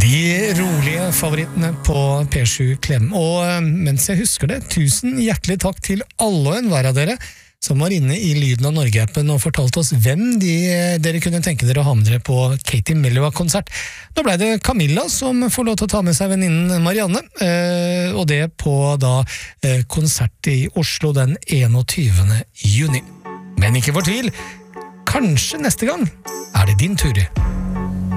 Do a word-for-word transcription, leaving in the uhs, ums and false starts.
De rolige favorittene på P sju Klem. Og mens jeg husker det, tusen hjertelig takk til alle og enhver av dere som var inne i Lyden av Norge-appen og fortalte oss hvem de, dere kunne tenke dere å ha med dere på Katie Melua-konsert. Nå ble det Camilla som får lov til å ta med seg venninnen Marianne, eh, og det på da eh, konsert i Oslo den enogtyvende juni. Men ikke fortvil, kanskje neste gang er det din tur.